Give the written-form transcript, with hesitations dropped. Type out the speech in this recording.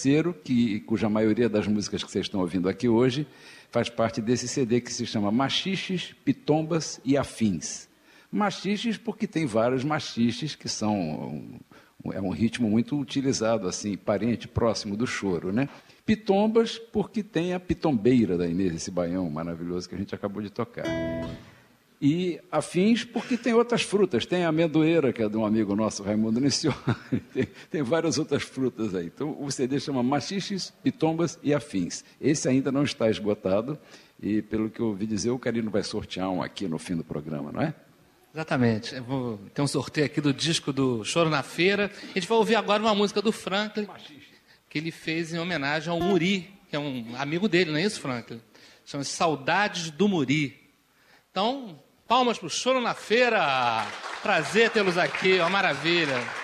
Cangaceiro, cuja maioria das músicas que vocês estão ouvindo aqui hoje faz parte desse CD que se chama Machiches, Pitombas e Afins. Machiches porque tem vários machiches que são... É um ritmo muito utilizado, assim, parente, próximo do choro, né? Pitombas porque tem a pitombeira da Inês, esse baião maravilhoso que a gente acabou de tocar. E afins porque tem outras frutas, tem a amendoeira, que é de um amigo nosso, Raimundo Nicioni, tem várias outras frutas aí. Então o CD chama Machiches, Pitombas e Afins. Esse ainda não está esgotado e, pelo que eu ouvi dizer, o Carino vai sortear um aqui no fim do programa, não é? Exatamente. Eu vou ter um sorteio aqui do disco do Choro na Feira. A gente vai ouvir agora uma música do Franklin, que ele fez em homenagem ao Muri, que é um amigo dele, não é isso, Franklin? Chama-se Saudades do Muri. Então, palmas para o Choro na Feira. Prazer tê-los aqui, uma maravilha.